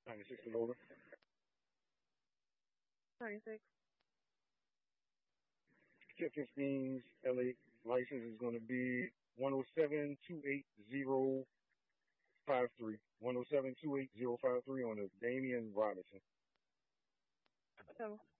96 to Lola. 96. Tip 15's LA license is going to be 107-28053. 107-28053 on the Damian Robinson. So